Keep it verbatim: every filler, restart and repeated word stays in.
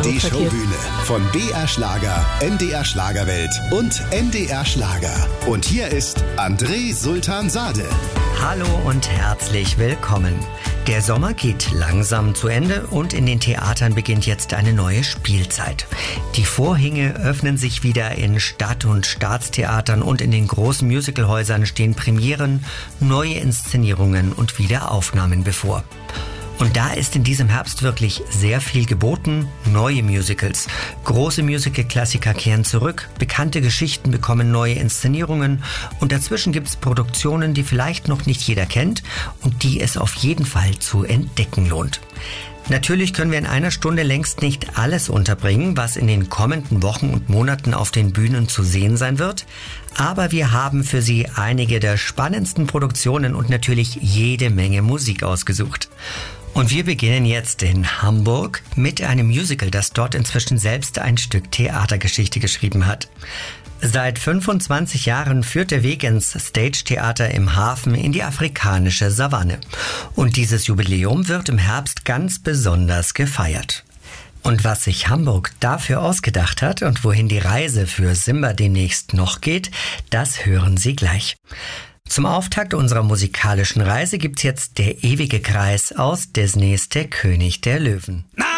Die Verkehr. Showbühne von B R Schlager, M D R Schlagerwelt und M D R Schlager. Und hier ist André Sultan-Sade. Hallo und herzlich willkommen. Der Sommer geht langsam zu Ende und in den Theatern beginnt jetzt eine neue Spielzeit. Die Vorhänge öffnen sich wieder in Stadt- und Staatstheatern und in den großen Musicalhäusern stehen Premieren, neue Inszenierungen und Wiederaufnahmen bevor. Und da ist in diesem Herbst wirklich sehr viel geboten. Neue Musicals, große Musical-Klassiker kehren zurück, bekannte Geschichten bekommen neue Inszenierungen und dazwischen gibt's Produktionen, die vielleicht noch nicht jeder kennt und die es auf jeden Fall zu entdecken lohnt. Natürlich können wir in einer Stunde längst nicht alles unterbringen, was in den kommenden Wochen und Monaten auf den Bühnen zu sehen sein wird. Aber wir haben für Sie einige der spannendsten Produktionen und natürlich jede Menge Musik ausgesucht. Und wir beginnen jetzt in Hamburg mit einem Musical, das dort inzwischen selbst ein Stück Theatergeschichte geschrieben hat. Seit fünfundzwanzig Jahren führt der Weg ins Stage-Theater im Hafen in die afrikanische Savanne. Und dieses Jubiläum wird im Herbst ganz besonders gefeiert. Und was sich Hamburg dafür ausgedacht hat und wohin die Reise für Simba demnächst noch geht, das hören Sie gleich. Zum Auftakt unserer musikalischen Reise gibt's jetzt Der ewige Kreis aus Disneys Der König der Löwen. Na!